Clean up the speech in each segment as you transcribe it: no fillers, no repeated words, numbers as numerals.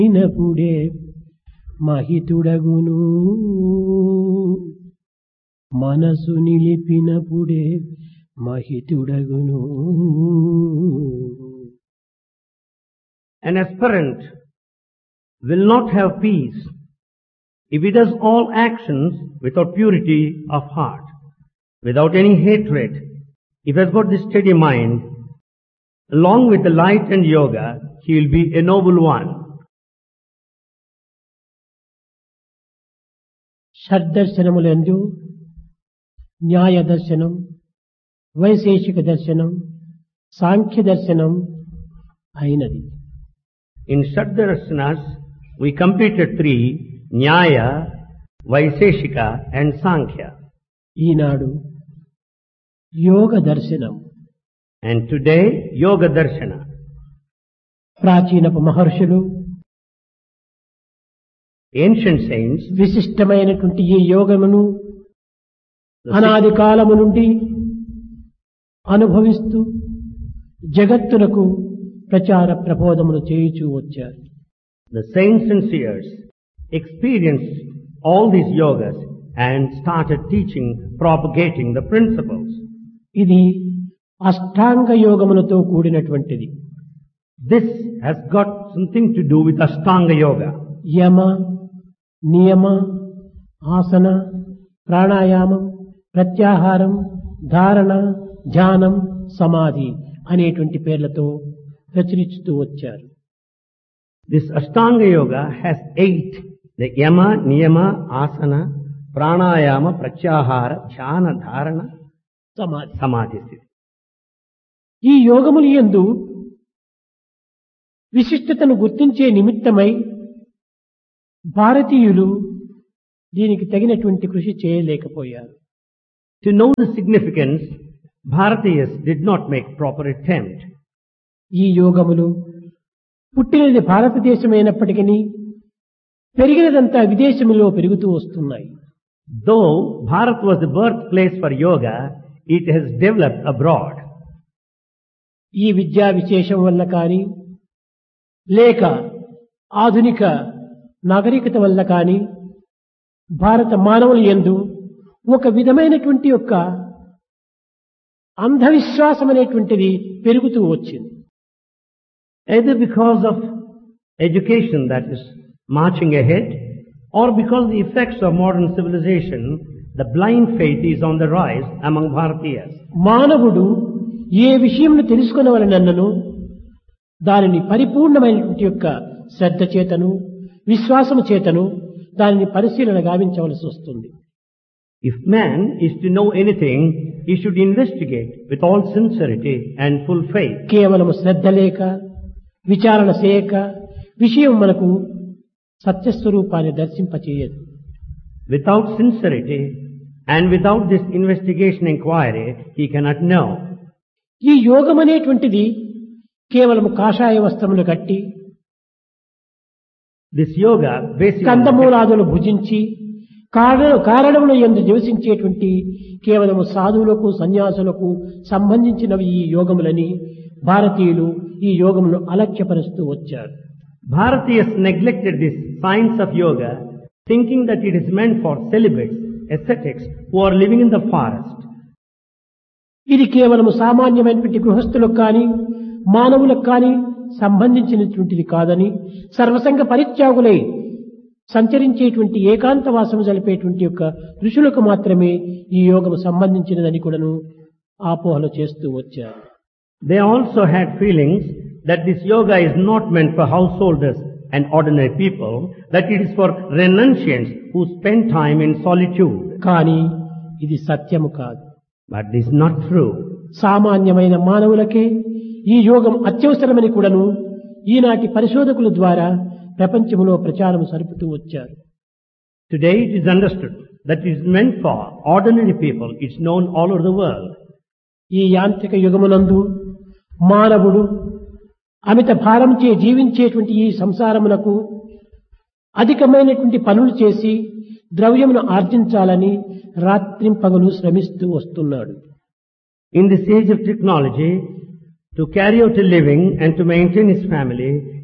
అయినప్పుడే మహితుడగును మనసు నిలిపినప్పుడే మహితుడగును. An aspirant will not have peace if he does all actions without purity of heart, without any hatred. If he has got this steady mind, along with the light and yoga, he will be a noble one. షడ్దర్శనములందు న్యాయ దర్శనం, వైశేషిక దర్శనం, సాంఖ్య దర్శనం అయినది. In Shaddarshanas, we completed 3, Nyaya, Vaiseshika and Sankhya. ఈనాడు యోగ దర్శనం. And today, Yoga Darshana. ప్రాచీనపు మహర్షులు, Ancient saints, విశిష్టమైనటువంటి ఈ యోగమును అనాది కాలము నుండి అనుభవిస్తూ జగత్తునకు ప్రచార ప్రబోధములు చేయుచూ వచ్చారు. the saints and seers experienced all these yogas and started teaching, propagating the principles. ఇది అష్టాంగ యోగములతో కూడినటువంటిది. This has got something to do with Ashtanga Yoga. యమ, నియమ, ఆసన, ప్రాణాయామం, ప్రత్యాహారం, ధారణ, ధ్యానం, సమాధి అనేటువంటి పేర్లతో ప్రచురిస్తూ వచ్చారు. This Ashtanga Yoga has 8, the Yama, Niyama, Asana, Pranayama, Pratyahara, Dhyana, Dharana, సమాధి. Samadhi. ఈ యోగములు యందు విశిష్టతను గుర్తించే నిమిత్తమై భారతీయులు దీనికి తగినటువంటి కృషి చేయలేకపోయారు. To know the significance, Bharatiyas did not make proper attempt. ఈ యోగములు పుట్టినది భారతదేశమైనప్పటికీ పెరిగినదంతా విదేశములో పెరుగుతూ వస్తున్నాయి. Though Bharat was the birthplace for yoga, it has developed abroad. ఈ విద్యా విశేషం వల్ల కానీ లేక ఆధునిక నాగరికత వల్ల కానీ భారత మానవుల యందు ఒక విధమైనటువంటి యొక్క అంధవిశ్వాసం అనేటువంటిది పెరుగుతూ వచ్చింది. Either because of education that is marching ahead, or because of the effects of modern civilization, the blind faith is on the rise among Bharatiyas. మానవుడు ఏ విషయంను తెలుసుకునవలనన్నను దానిని పరిపూర్ణమైనటువంటి యొక్క శ్రద్ధ చేతను విశ్వాసము చేతను దానిని పరిశీలన గావించవలసి వస్తుంది. If man is to know anything, he should investigate with all sincerity and full faith. కేవలము శ్రద్ధ లేక విచారణ చేయక విషయం మనకు సత్యస్వరూపాన్ని దర్శింపచేయదు. Without sincerity and without this investigation inquiry, he cannot know. ఈ యోగం అనేటువంటిది కేవలము కాషాయ వస్త్రములు కట్టి This yoga basically కందమూలాదులు భుజించి కారణముల యందు నివసించేటువంటి కేవలము సాధువులకు సన్యాసులకు సంబంధించినవి ఈ యోగములని భారతీయులు ఈ యోగమును అలక్ష్యపరుస్తూ వచ్చారు. Bharatiyas neglected this science of yoga, thinking that it is meant for celibates, ascetics who are living in the forest. ఇది కేవలము సామాన్యమైనటువంటి గృహస్థులకు కానీ మానవులకు కానీ సంబంధించినటువంటిది కాదని సర్వసంగ పరిత్యాగులై సంచరించేటువంటి ఏకాంతవాసము జరిపేటువంటి యొక్క ఋషులకు మాత్రమే ఈ యోగము సంబంధించినదని కూడాను ఆపోహలు చేస్తూ వచ్చారు. They also had feelings that this yoga is not meant for householders and ordinary people, that it is for renunciants who spend time in solitude. కానీ ఇది సత్యము కాదు. But this is not true. సామాన్యమైన మానవులకే ఈ యోగం అత్యవసరమని కూడాను ఈనాటి పరిశోధకుల ద్వారా ప్రపంచంలో ప్రచారం సరుపుతూ వచ్చారు. Today it is understood that it is meant for ordinary people. It's known all over the world. ఈ యాంత్రిక యుగమునందు మానవుడు అమిత భారంచే జీవించేటువంటి ఈ సంసారమునకు అధికమైనటువంటి పనులు చేసి ద్రవ్యమును ఆర్జించాలని రాత్రింపగలు శ్రమిస్తూ వస్తున్నాడు. In this age of technology, to carry out a living and to maintain his family,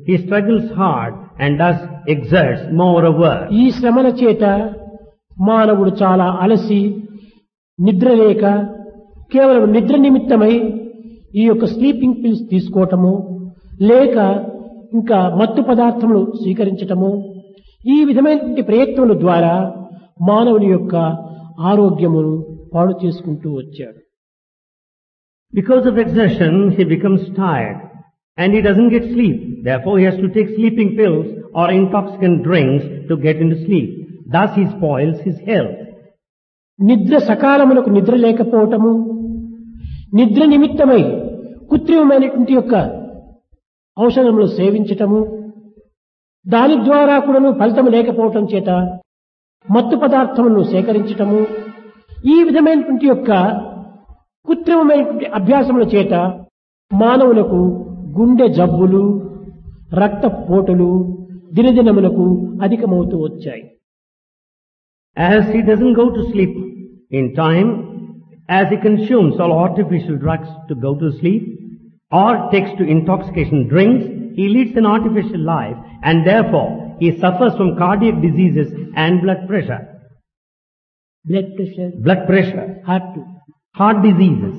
he struggles hard and thus exerts more work. ఈ శ్రమల చేత మానవుడు చాలా అలసి నిద్ర లేక కేవలం నిద్ర నిమిత్తమై ఈ యొక్క స్లీపింగ్ పిల్స్ తీసుకోవటము లేక ఇంకా మత్తు పదార్థములు స్వీకరించటము ఈ విధమైనటువంటి ప్రయత్నముల ద్వారా మానవుని యొక్క ఆరోగ్యమును పాడు చేసుకుంటూ వచ్చాడు. Because of exertion, he becomes tired and he doesn't get sleep. Therefore, he has to take sleeping pills or intoxicant drinks to get into sleep. Thus, he spoils his health. నిద్ర సకాలమునకు నిద్ర లేకపోవటము, నిద్ర నిమిత్తమై కృత్రిమమైనటువంటి యొక్క ఔషధములు సేవించటము, దాని ద్వారా కూడాను ఫలితం లేకపోవటం చేత మత్తు పదార్థములను సేకరించటము, ఈ విధమైనటువంటి యొక్క కృత్రిమమైనటువంటి అభ్యాసముల చేత మానవులకు గుండె జబ్బులు, రక్తపోటులు దినదినములకు అధికమవుతూ వచ్చాయి. As he doesn't go to sleep in time, as he consumes all artificial drugs to go to sleep, or takes to intoxication drinks, he leads an artificial life and therefore he suffers from cardiac diseases and blood pressure. Blood pressure, heart diseases.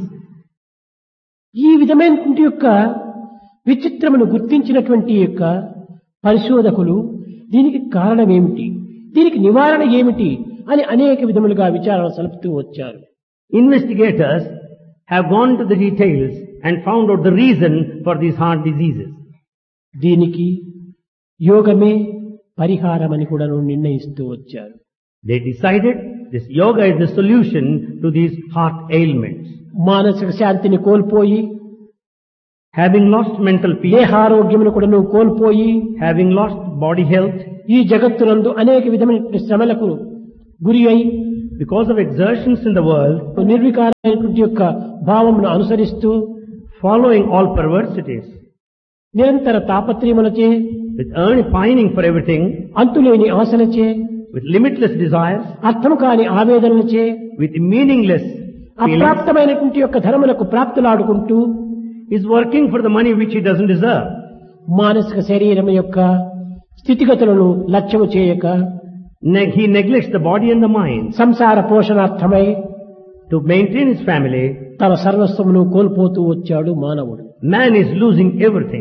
ఈ విధమైనటువంటి యొక్క విచిత్రమును గుర్తించినటువంటి యొక్క పరిశోధకులు దీనికి కారణం ఏమిటి, దీనికి నివారణ ఏమిటి అని అనేక విధములుగా విచారణ సలుపుతూ వచ్చారు. Investigators have gone to the details and found out the reason for these heart diseases. దీనికి యోగమే పరిహారం అని కూడా నిర్ణయిస్తూ వచ్చారు. They decided this yoga is the solution to these heart ailments. మానసిక శాంతిని కోల్పోయి, having lost mental peace, దేహారోగ్యమును కూడా కోల్పోయి, having lost body health, ఈ జగత్తునందు అనేక విధమైన శ్రమలకు గురి అయి, because of exertions in the world, నిర్వికారమైనటువంటి యొక్క భావమును అనుసరిస్తూ, following all perversities, నిరంతర తాపత్రయములచే, with pining for everything, అంతులేని ఆశలచే, with limitless desires, అర్థం కాని ఆవేదనలచే, with meaningless అప్రాప్తమైనటువంటి యొక్క ధనములకు ప్రాప్తులాడుకుంటూ, is working for the money which he doesn't deserve. మానసిక శరీరం యొక్క స్థితిగతులను లక్ష్యము చేయక, he neglects the body and the mind. సంసార పోషణార్థమై to maintain his family, తన సర్వస్వమును కోల్పోతూ వచ్చాడు మానవుడు. Man is losing everything.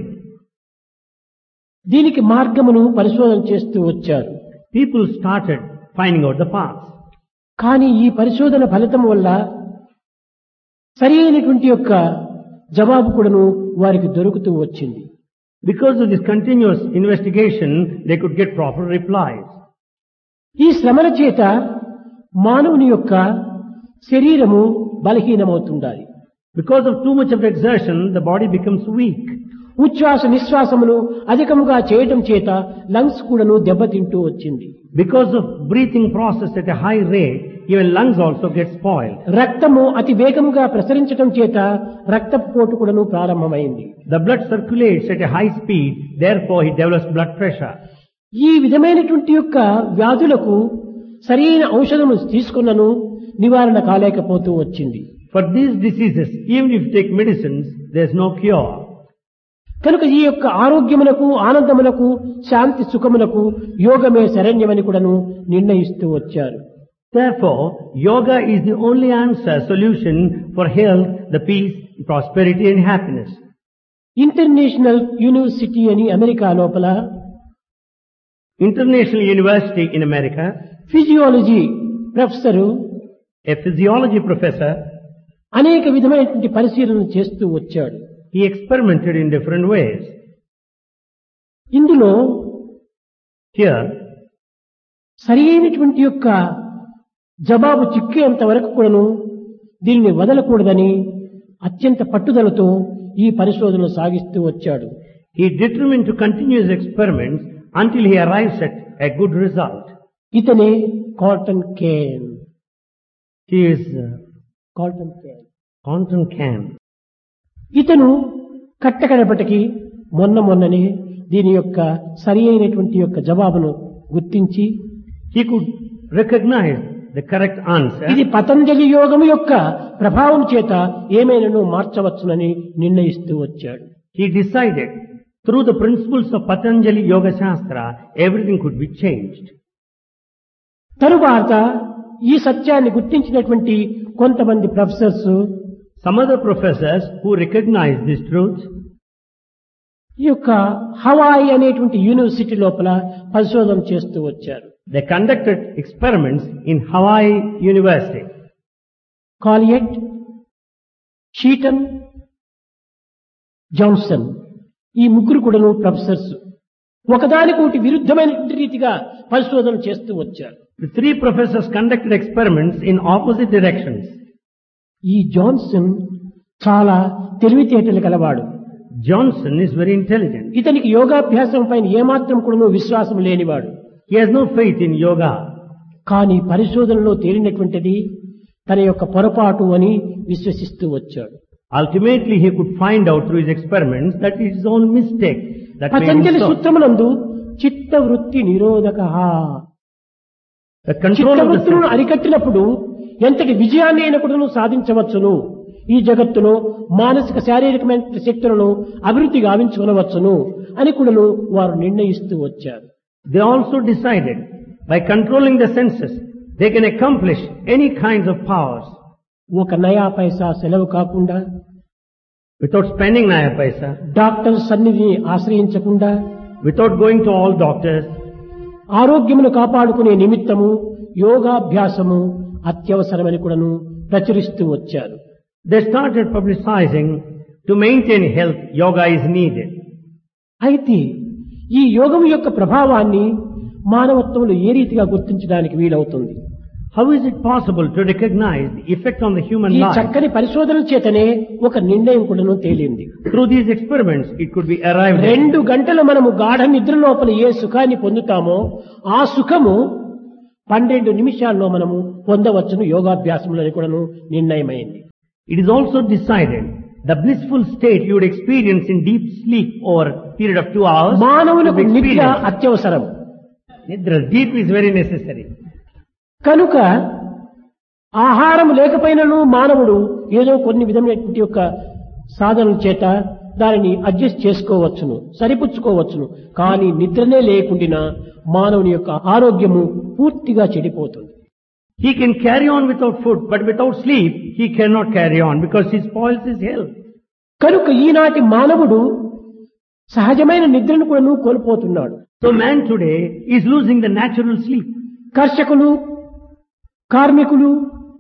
దీనికి మార్గమును పరిశోధన చేస్తూ వచ్చారు. People started finding out the path. కానీ ఈ పరిశోధన ఫలితం వల్ల సరైనటువంటి యొక్క జవాబు కూడాను వారికి దొరుకుతూ వచ్చింది. Because of this continuous investigation, they could get proper replies. ఈ శ్రమల చేత మానవుని యొక్క శరీరము బలహీనమవుతుండాలి. Because of too much of exertion, the body becomes weak. ఉచ్ఛ్వాస నిశ్వాసములు అధికముగా చేయటం చేత లంగ్స్ కూడాను దెబ్బతింటూ వచ్చింది. Because of breathing process at a high rate, even lungs also get spoiled. రక్తము అతి వేగముగా ప్రసరించటం చేత రక్తపోటు కూడాను ప్రారంభమైంది. The blood circulates at a high speed, therefore he develops blood pressure. ఈ విధమైనటువంటి యొక్క వ్యాధులకు సరైన ఔషధము తీసుకున్నను నివారణ కాలేకపోతూ వచ్చింది. For these diseases, even if you take medicines, there is no cure. కనుక ఈ యొక్క ఆరోగ్యములకు, ఆనందములకు, శాంతి సుఖములకు యోగమే శరణ్యమని కూడాను నిర్ణయిస్తూ వచ్చారు. Therefore, yoga is the only answer, solution for health, the peace, prosperity and happiness. International university అని అమెరికా లోపల, International University in America, physiology professor, a physiology professor, అనేక విధమైనటువంటి పరిశీలన చేస్తూ వచ్చాడు. he experimented in different ways. ఇందులో Here, సరైనటువంటి యొక్క జవాబు చిక్కేంత వరకు కూడాను దీనిని వదలకూడదని అత్యంత పట్టుదలతో ఈ పరిశోధనలు సాగిస్తూ వచ్చాడు. he determined to continue his experiments until he arrives at a good result. ఇతనే cotton Kane. He is cotton Can. ఇతను కట్టకడపటికి మొన్ననే దీని యొక్క సరి అయినటువంటి యొక్క జవాబును గుర్తించి, He could recognize the correct answer. ఇది పతంజలి యోగము యొక్క ప్రభావం చేత ఏమైనాను మార్చవచ్చునని నిర్ణయిస్తూ వచ్చాడు. He decided Through the principles of Patanjali Yoga Shastra, everything could be changed. తరువాత ఈ సత్యాన్ని గుర్తించినటువంటి కొంతమంది professors, Some other professors who recognized this truth, ఈ యొక్క హవాయి అనేటువంటి యూనివర్సిటీ లోపల పరిశోధన చేస్తూ వచ్చారు. they conducted experiments in Hawaii University. కాలియట్, షీటన్, Johnson ఈ ముగ్గురు కూడాను ప్రొఫెసర్స్ ఒకదానికొకటి విరుద్ధమైనటువంటి రీతిగా పరిశోధన చేస్తూ వచ్చారు. The three professors conducted experiments in opposite directions. ఈ జాన్సన్ చాలా తెలివితేటలు కలవాడు. Johnson is very intelligent. ఇతనికి యోగాభ్యాసం పైన ఏమాత్రం కూడాను విశ్వాసం లేనివాడు. He has no faith in yoga. కానీ పరిశోధనలో తేలినటువంటిది తన యొక్క పొరపాటు అని విశ్వసిస్తూ వచ్చాడు. Ultimately, he could find out through his experiments that it is his own mistake that made him Patanjali so. సూత్రమునందు చిత్త వృత్తి నిరోధకః, The control of the చిత్తవృత్తులను senses. అరికట్టినప్పుడు ఎంతటి విజయాన్ని అయినా కూడాను సాధించవచ్చును. ఈ జగత్తులో మానసిక శారీరకమైన శక్తులను అభివృద్ధి గావించుకొనవచ్చును అని కూడాను వారు నిర్ణయిస్తూ వచ్చారు. They also decided by controlling the senses, they can accomplish any kinds of powers ఒక నయా పైసా సెలవు కాకుండా, without spending naya paisa, doctor సన్నిధిని ఆశ్రయించకుండా, without going to all doctors. ఆరోగ్యమును కాపాడుకునే నిమిత్తము యోగాభ్యాసము అత్యవసరమని కూడాను ప్రచురిస్తూ వచ్చారు. They started publicizing to maintain health, yoga is needed. అయితే ఈ యోగం యొక్క ప్రభావాన్ని మానవత్వంలో ఏ రీతిగా గుర్తించడానికి వీలవుతుంది? How is it possible to recognize the effect on the human ఈ life? చక్కని పరిశోధన చేతనే ఒక నిర్ణయం కూడాను తేలింది. Through these experiments, it could be arrived at. 2 గంటలు మనము గాఢ నిద్ర లోపల ఏ సుఖాన్ని పొందుతామో ఆ సుఖము 12 నిమిషాల్లో మనము పొందవచ్చును యోగాభ్యాసంలో కూడాను నిర్ణయమైంది. It is also decided the blissful state you would experience in deep sleep over a period of 2 hours. మానవులకు would be నిద్ర experienced. అత్యవసరం. Nidra, deep is very necessary. కనుక ఆహారం లేకపోయినను మానవుడు ఏదో కొన్ని విధమైనటువంటి యొక్క సాధనల చేత దానిని అడ్జస్ట్ చేసుకోవచ్చును, సరిపుచ్చుకోవచ్చును. కానీ నిద్రనే లేకుండా మానవుని యొక్క ఆరోగ్యము పూర్తిగా చెడిపోతుంది. He can carry on without food, but without sleep, he cannot carry on because he spoils his health. కనుక ఈనాటి మానవుడు సహజమైన నిద్రను కూడా కోల్పోతున్నాడు. So man today is losing the natural sleep. కర్షకులు, కార్మికులు,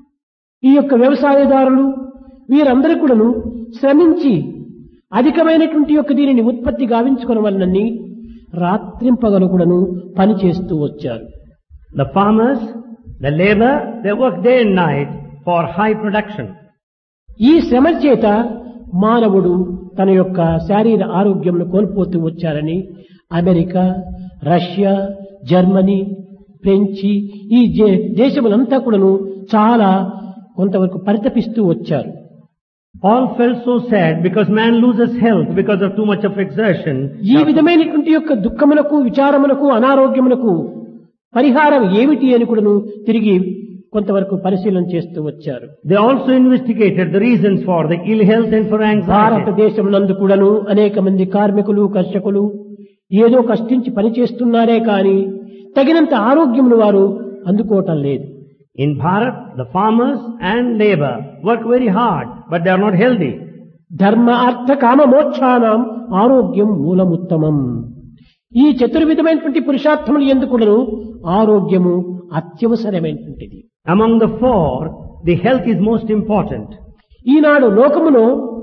ఈ యొక్క వ్యవసాయదారులు వీరందరూ కూడాను శ్రమించి అధికమైనటువంటి యొక్క దీనిని ఉత్పత్తి గావించుకున్న వలనని రాత్రింపగలు కూడాను పని చేస్తూ వచ్చారు. The farmers, the labor, they work day and night for high production. ఈ శ్రమ చేత మానవుడు తన యొక్క శారీర ఆరోగ్యంను కోల్పోతూ వచ్చారని అమెరికా, రష్యా, జర్మనీ, ఫ్రెంచి ఈ దేశములంతా కూడాను చాలా కొంతవరకు పరితపిస్తూ వచ్చారు. All felt so sad because man loses health because of too much of exertion. ఈ విధమైనటువంటి యొక్క దుఃఖములకు, విచారములకు, అనారోగ్యములకు పరిహారం ఏమిటి అని కూడాను తిరిగి కొంతవరకు పరిశీలన చేస్తూ వచ్చారు. They also investigated the reasons for the ill health and for anxiety. భారతదేశమునందు కూడాను అనేక మంది కార్మికులు, కర్షకులు ఏదో కష్టించి పనిచేస్తున్నారే కానీ తగినంత ఆరోగ్యమును వారు అందుకోవటం లేదు. In Bharat, the farmers and labor work very hard, but they are not healthy. ధర్మ అర్థ కామ మోక్షానాం ఆరోగ్యం మూలముత్తమం. ఈ చతుర్విధమైనటువంటి పురుషార్థములు ఎందుకును ఆరోగ్యము అత్యవసరమైనటువంటిది. Among the four, the health is most important. ఈనాడు లోకములో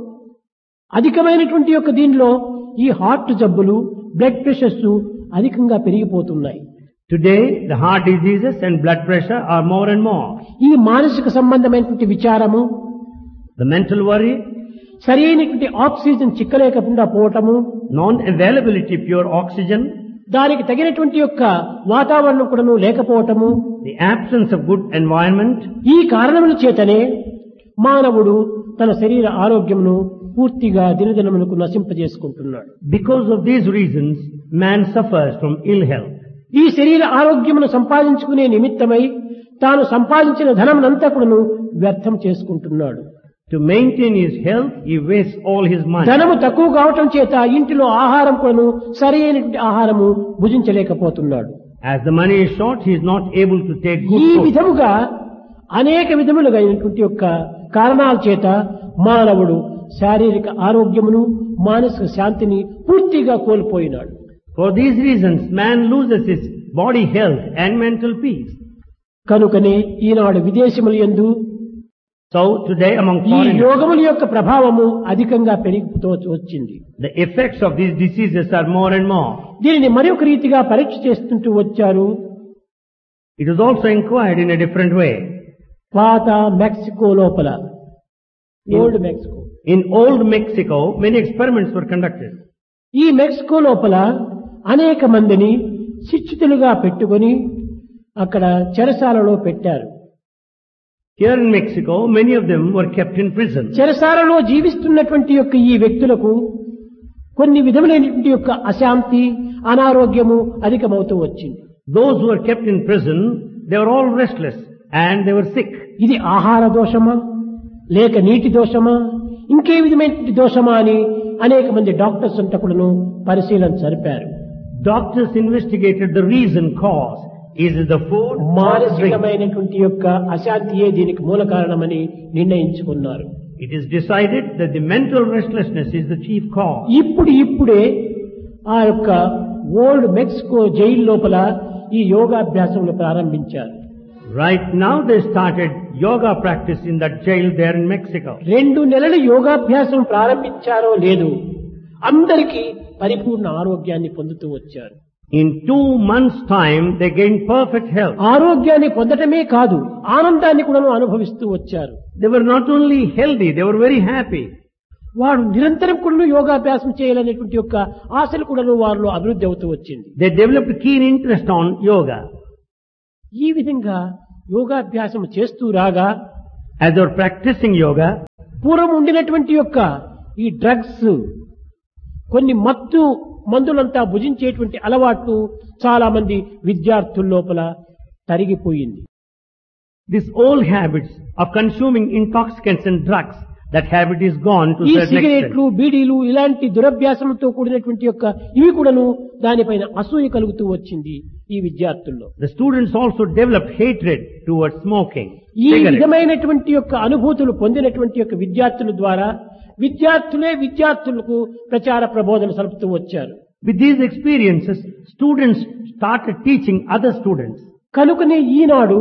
అధికమైనటువంటి యొక్క దీనిలో ఈ హార్ట్ జబ్బులు, బ్లడ్ ప్రెషర్స్ అధికంగా పెరిగిపోతున్నాయి. Today, the heart diseases and blood pressure are more and more. ఈ మానసిక సంబంధమైనటువంటి విచారము, The mental worry, సరైనటువంటి oxygen చిక్కలేకుండా పోవటము, non-availability of pure oxygen, దానికి తగినటువంటి యొక్క వాతావరణం కూడాను లేకపోవటము, the absence of good environment, ఈ కారణముల చేతనే మానవుడు తన శరీర ఆరోగ్యమును పూర్తిగా దినదినములకు నశింపజేసుకుంటున్నాడు. because of these reasons, man suffers from ill health. ఈ శరీర ఆరోగ్యమును సంపాదించుకునే నిమిత్తమై తాను సంపాదించిన ధనమునంతా కూడాను వ్యర్థం చేసుకుంటున్నాడు. To maintain his health, he wastes all his money. ధనము తక్కువ కావటం చేత ఇంటిలో ఆహారం కూడాను సరైనటువంటి ఆహారము భుజించలేకపోతున్నాడు. As the money is short, he is not able to take good ఈ food. విధముగా అనేక విధములుగా అయినటువంటి యొక్క కారణాల చేత మానవుడు శారీరక ఆరోగ్యమును మానసిక శాంతిని పూర్తిగా కోల్పోయినాడు. For these reasons, man loses his body health and mental peace. కనుకనే ఈనాడు విదేశముల యందు So today among ఈ foreigners, రోగముల యొక్క ప్రభావము అధికంగా పెరిగిపోతూ వచ్చింది. the effects of these diseases are more and more. దీనిని మరొక రీతిగా పరీక్ష చేస్తుంటూ వచ్చారు. It is also inquired in a different way. పాత మెక్సికో లోపల, old Mexico, In old Mexico, many experiments were conducted. ఈ మెక్సికో లోపల అనేక మందిని శిక్షితులుగా పెట్టుకొని అక్కడ చెరసాలలో పెట్టారు. Here in Mexico, many of them were kept in prison. చెరసాలలో జీవిస్తున్నటువంటి యొక్క ఈ వ్యక్తులకు కొన్ని విధములైనటువంటి యొక్క అశాంతి, అనారోగ్యము అధికమవుతూ వచ్చింది. Those who were kept in prison, they were all restless and they were sick. ఇది ఆహార దోషమా లేక నీటి దోషమా ఇంకే విధమైనటువంటి దోషమా అని అనేక మంది డాక్టర్స్ అంతా కూడాను పరిశీలన జరిపారు. Doctors investigated the reason, cause. Is it the food or the drink? మానసికమైనటువంటి యొక్క అశాంతియే దీనికి మూల కారణమని నిర్ణయించుకున్నారు. It is decided that the mental restlessness is the chief cause. ఇప్పుడే ఆ యొక్క ఓల్డ్ మెక్సికో జైలు లోపల ఈ యోగాభ్యాసములు ప్రారంభించారు. Right now they started yoga practice in that jail there in Mexico. 2 నెలలు యోగాభ్యాసం ప్రారంభించారో లేదు, అందరికీ పరిపూర్ణ ఆరోగ్యాన్ని పొందుతూ వచ్చారు. In 2 months' time, they gained perfect health. ఆరోగ్యాన్ని పొందటమే కాదు, ఆనందాన్ని కూడా అనుభవిస్తూ వచ్చారు. They were not only healthy, they were very happy. వారు నిరంతరం కూడా యోగాభ్యాసం చేయాలనేటువంటి యొక్క ఆశలు కూడా వారిలో అభివృద్ధి అవుతూ వచ్చింది. They developed keen interest on yoga. ఈ విధంగా యోగాభ్యాసం చేస్తూ రాగా As they were practicing yoga, పూర్వం ఉండినటువంటి యొక్క ఈ డ్రగ్స్, కొన్ని మత్తు మందులంతా భుజించేటువంటి అలవాట్లు చాలా మంది విద్యార్థుల లోపల తరిగిపోయింది. these old habits of consuming intoxicants and drugs, that habit is gone to ఈ a certain సిగరెట్లు, extent. బీడీలు ఇలాంటి దురభ్యాసంతో కూడినటువంటి యొక్క ఇవి కూడాను దానిపైన అసూయ కలుగుతూ వచ్చింది ఈ విద్యార్థుల్లో. The students also developed hatred towards smoking. ఈ cigarettes. విధమైనటువంటి యొక్క అనుభూతులు పొందినటువంటి యొక్క విద్యార్థుల ద్వారా విద్యార్థులే విద్యార్థులకు ప్రచార ప్రబోధన సలుపుతూ వచ్చారు. With these experiences, students started teaching other students. కనుకనే ఈనాడు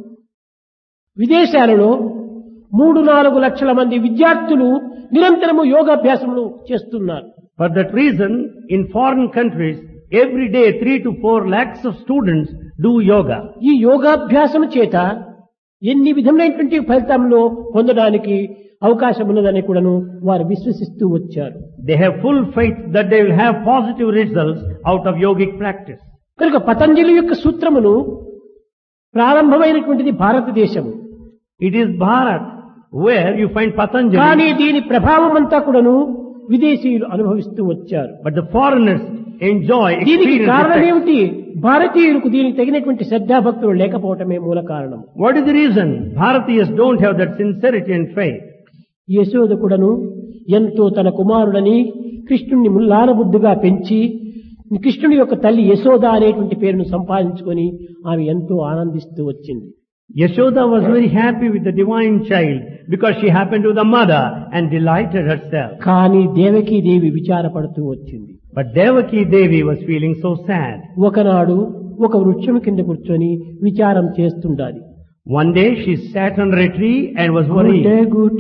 విదేశాలలో 3-4 లక్షల మంది విద్యార్థులు నిరంతరము యోగాభ్యాసములు చేస్తున్నారు. For that reason, in foreign countries, every day 3 to 4 lakhs of students do yoga. ఈ యోగాభ్యాసం చేత ఎన్ని విధములైనటువంటి ఫలితంలో పొందడానికి అవకాశం ఉన్నదని కూడాను వారు విశ్వసిస్తూ వచ్చారు. They have full faith that they will have positive results out of yogic practice. కనుక పతంజలి యొక్క సూత్రమును ప్రారంభమైనటువంటిది భారతదేశము. It is Bharat where you find కానీ Patanjali, దీని ప్రభావం అంతా కూడాను విదేశీయులు అనుభవిస్తూ వచ్చారు. but the foreigners enjoy దీనికి experience. కారణం effect. ఏమిటి? భారతీయులకు దీనికి తగినటువంటి శ్రద్ధాభక్తులు లేకపోవటమే మూల కారణం. What is the reason? Bharatiyas don't have that sincerity and faith. Yashoda కూడాను ఎంతో తన కుమారుడని కృష్ణుణ్ణి ముల్లాన బుద్ధిగా పెంచి కృష్ణుని యొక్క తల్లి యశోద అనేటువంటి పేరును సంపాదించుకొని ఆమె ఎంతో ఆనందిస్తూ వచ్చింది. Yashoda was very happy with the divine child because she happened to the mother and delighted herself. కానీ దేవకీ దేవి విచారపడుతూ వచ్చింది. But Devaki Devi was feeling so sad. ఒకనాడు ఒక వృక్షం కింద కూర్చొని విచారం చేస్తుండాలి. One day she sat under a tree and was worried. Good